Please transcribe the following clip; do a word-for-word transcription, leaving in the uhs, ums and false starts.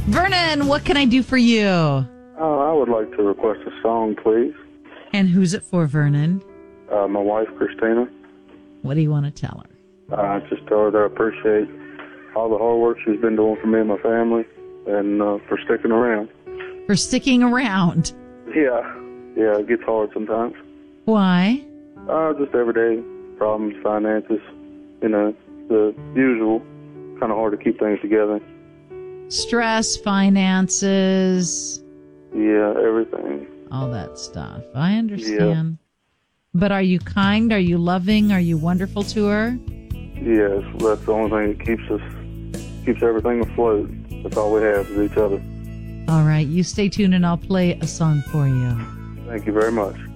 Vernon, what can I do for you? Uh, I would like to request a song, please. And who's it for, Vernon? Uh, my wife, Christina. What do you want to tell her? I just tell her that I appreciate all the hard work she's been doing for me and my family, and uh, for sticking around. For sticking around. Yeah, yeah, it gets hard sometimes. Why? Uh, just everyday problems, finances, you know, the usual. Kind of hard to keep things together. Stress, finances. Yeah, everything. All that stuff. I understand. Yeah. But are you kind? Are you loving? Are you wonderful to her? Yes, that's the only thing that keeps us, keeps everything afloat. That's all we have is each other. All right, you stay tuned and I'll play a song for you. Thank you very much.